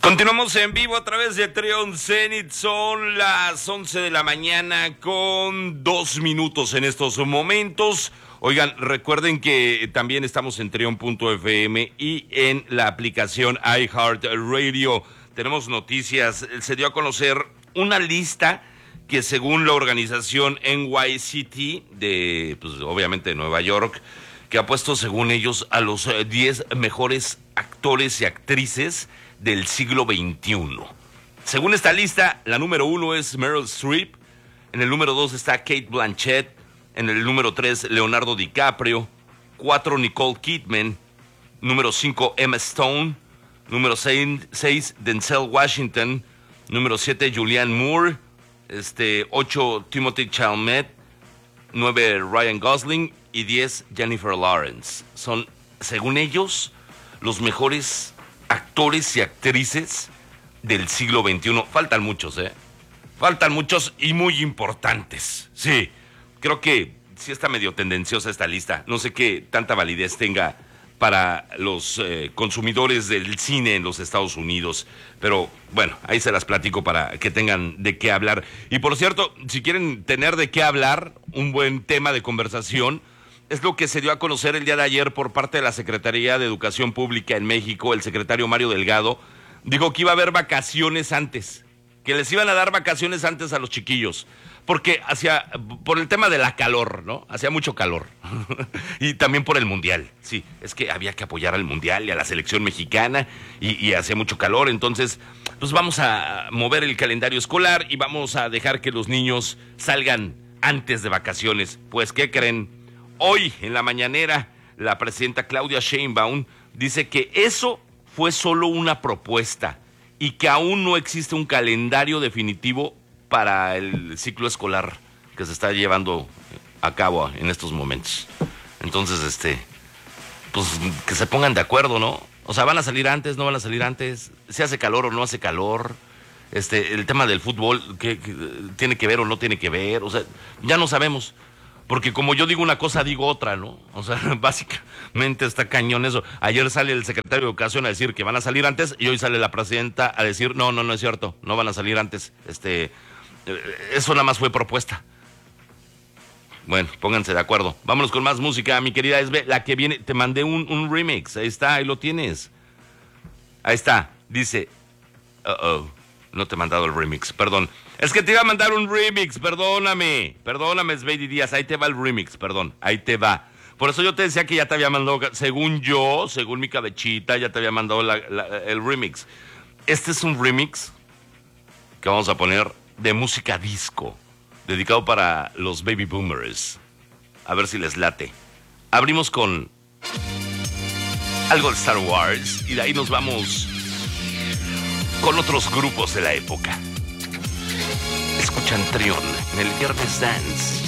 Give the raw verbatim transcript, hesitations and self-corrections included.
Continuamos en vivo a través de Trion Zenit. Son las once de la mañana con dos minutos en estos momentos. Oigan, recuerden que también estamos en trion punto f m y en la aplicación iHeartRadio. Tenemos noticias. Se dio a conocer una lista que según la organización N Y C T de, pues obviamente de Nueva York, que ha puesto según ellos a los diez mejores actores y actrices del siglo veintiuno. Según esta lista, la número uno es Meryl Streep, en el número dos está Cate Blanchett, en el número tres Leonardo DiCaprio, cuatro Nicole Kidman, número cinco Emma Stone, número seis Denzel Washington, número siete Julianne Moore, este ocho Timothée Chalamet, nueve Ryan Gosling y diez Jennifer Lawrence. Son, según ellos, los mejores actores y actrices del siglo veintiuno. Faltan muchos, ¿eh? Faltan muchos y muy importantes. Sí, creo que sí está medio tendenciosa esta lista. No sé qué tanta validez tenga para los eh, consumidores del cine en los Estados Unidos. Pero bueno, ahí se las platico para que tengan de qué hablar. Y por cierto, si quieren tener de qué hablar, un buen tema de conversación es lo que se dio a conocer el día de ayer por parte de la Secretaría de Educación Pública en México. El secretario Mario Delgado dijo que iba a haber vacaciones antes, que les iban a dar vacaciones antes a los chiquillos, porque hacia, por el tema de la calor, ¿no? Hacía mucho calor. Y también por el Mundial, sí, es que había que apoyar al Mundial y a la selección mexicana, y, y hacía mucho calor, entonces, pues vamos a mover el calendario escolar y vamos a dejar que los niños salgan antes de vacaciones. Pues, ¿qué creen? Hoy, en la mañanera, la presidenta Claudia Sheinbaum dice que eso fue solo una propuesta y que aún no existe un calendario definitivo para el ciclo escolar que se está llevando a cabo en estos momentos. Entonces, este, pues que se pongan de acuerdo, ¿no? O sea, ¿van a salir antes, no van a salir antes? ¿Si hace calor o no hace calor? Este, el tema del fútbol, ¿qué, qué, tiene que ver o no tiene que ver? O sea, ya no sabemos. Porque como yo digo una cosa, digo otra, ¿no? O sea, básicamente está cañón eso. Ayer sale el secretario de Educación a decir que van a salir antes y hoy sale la presidenta a decir, no, no, no es cierto, no van a salir antes. Este, eso nada más fue propuesta. Bueno, pónganse de acuerdo. Vámonos con más música, mi querida Esbe. La que viene, te mandé un, un remix, ahí está, ahí lo tienes. Ahí está, dice, uh-oh, no te he mandado el remix, perdón. Es que te iba a mandar un remix, perdóname. Perdóname, Sveidy Díaz, ahí te va el remix, perdón, ahí te va. Por eso yo te decía que ya te había mandado, según yo, según mi cabechita, ya te había mandado la, la, el remix. Este es un remix que vamos a poner de música disco, dedicado para los baby boomers. A ver si les late. Abrimos con algo de Star Wars y de ahí nos vamos con otros grupos de la época. Escuchan Trion en el Viernes Dance.